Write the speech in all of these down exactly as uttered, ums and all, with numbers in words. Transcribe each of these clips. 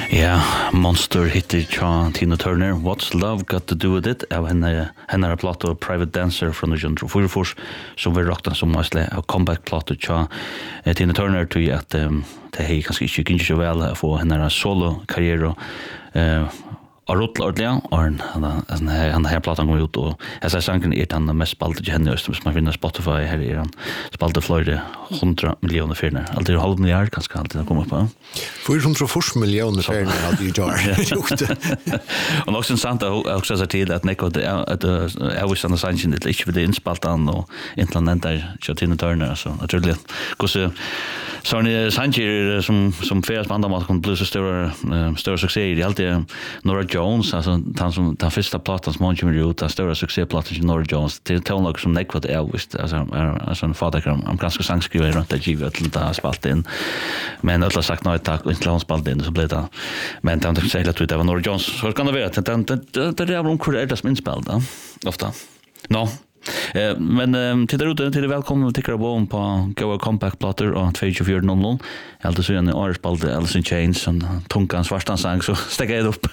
Ja, Monster hittar Cha Tina Turner. What's Love Got to Do With It? Av henne, henne har plato Private Dancer från nitton fyrtiofyra som vi rockade som mestlig av comeback-plato Cha eh, Tina Turner tog att um, det är kanske inte inte så väl att få henne solo-karriär eh, och rotla ordentligt och han han här plattan går ut och jag säger sanken är den mest spaltade genus som man finner Spotify här i den spaltade Florida hundra miljoner förna alltid en halv miljard kanske alltid komma på fyrahundrafyrtio miljoner förna hade ju gjort och också intressant också så till att Nico att jag visste att sanken det inte för det inspaltan och internet där Tina Turner så naturligt hur så så ni sanken som som färs band man kan bli så stor stor succé det alltid Norah Jones, alltså han som den första plattan som hon kommer ut, den stora succéplattan till Norah Jones, till tonlag som Nick vad det är visst, alltså alltså en fader om ganska sångskrivare runt det givet till det spalt in. Men alla sagt nej tack och inte spalt in så blev det. Men de säger att det var Norah Jones, så kan det vara att det det det är om hur det är inspelad ofta. No. Eh, men eh, till det ute till det välkomna till Carbon på Go Compact Platter och tjugofyra noll noll. Jag hade så en årspalt Alice in Chains och tunkan svartan sang så stäcker jag upp.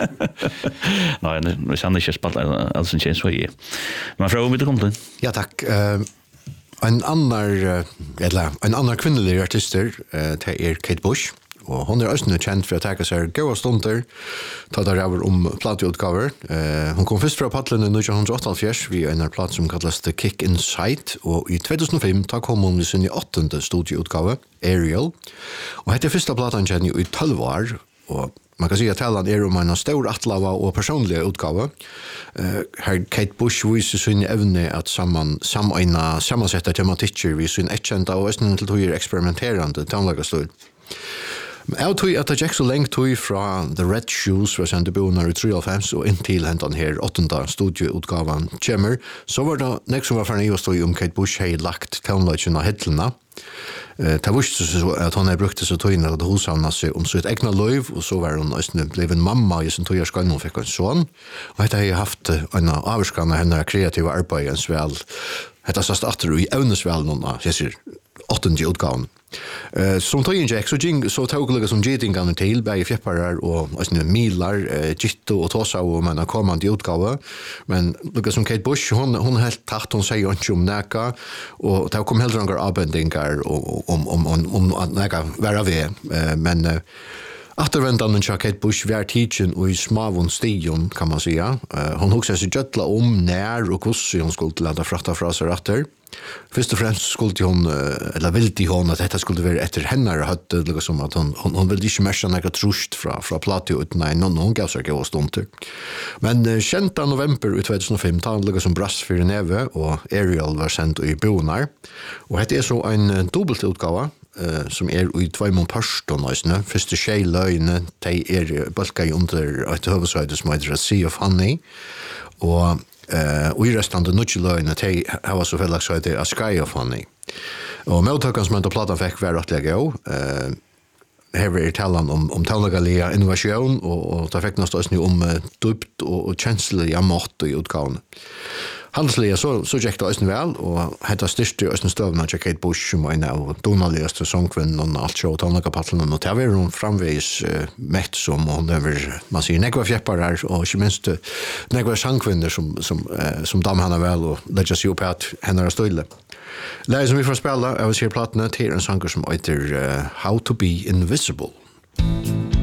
Nej, nu känner jag inte spalt Alice in Chains för ju. Men fråga om det kommer. Ja tack. Uh, en annan eller en annan kvinnlig artist uh, det är Kate Bush. Og hon er også kjent for å ta seg gode stunder, ta der over om plateutgaver. Eh, hon kom først fra Padlen i nitton åttaogfyrre via en plat som kalles The Kick Inside, og i två tusen och fem ta kom hon i sin åttonde studieutgave, Ariel. Og hette første platan kjenner i tolv år, og man kan si at talan er om en stor atlava og personlige utgave. Uh, her Kate Bush viser sin evne at samman, samøyna, sammansette tematikker vi sin ekkjenta og østene til tog eksperimenterende tonlagastor. Jeg tror at det gikk så lengt tog fra The Red Shoes var sendt i boende i treoghalvfems og inntil hentan her åttende studieutgaven kommer, så var det nek som var for nye å stå om Kate Bush hei lagt tonlagen av hittelene. Det visste så at han brukte så tøyne at hun savnet seg om sitt egna liv, og så var hun også blevet en mamma i sin tøyerskan, hun fikk en son. Og dette har jeg haft en avskan av henne kreative arbeidens vel. Dette har stått atter i evnesvel noen av, jeg sier, åttende utgaven. Uh, som tøyen Jack, så, så tog jeg som gjetingene til, begge fjepparer og altså, milar, uh, Gitto og Tosa og men kommande utgave. Men lukket som Kate Bush, hun, hun helt tatt, hun sier ikke om neka, og det kom helt rangar avbendinger om, om, om, om, om neka være ved. Uh, men uh, Attervendanden til Kate Bush var tidsen og i smavun stigen, kan man säga. Uh, hun hukse seg gjøtla om nær og hvordan hun skulle lade frakta fra seg ratter. Først og fremst skulle hun, eller ville hun at dette skulle være etter henne høtte, liksom at hun, hun, hun ville ikke merke noe trusht fra, fra plati uten nei, noen hun gav seg ikke å stunder. Men uh, kjente november i två tusen och fem, ta han liksom brass for neve, og Ariel var sendt i bonar. Og dette er så en uh, dobbelt utgave, Uh, som er i två parstånd nøysene. Første tjej løgene, de er balka under et høvesøyde som heter A Sea of Honey. Og uh, i restande nødje løgene, de har så fellagsøyde A Sky of Honey. Og medtakken som enda platan fikk var rettelig gå. Uh, her er talan om, om talagalia innovasjon, og, og det fikk nesten om uh, dypt og, og kjenselig mått i utgavene. Handelslige så, så gikk det også vel, og hette styrte også støvende til Kate Bush, som var en av donaligaste sångkvinnen og alt så, og tannlakapattelen, og det var hun framvis uh, mekt som, og det var, man sier, nekva fjeppar her, og ikke minst uh, nekva sangkvinner som, som, uh, som dam henne vel, og legger seg opp at henne er støyle. Leie som vi får spille, jeg vil si platene til en sanger som heter uh, How to be Invisible.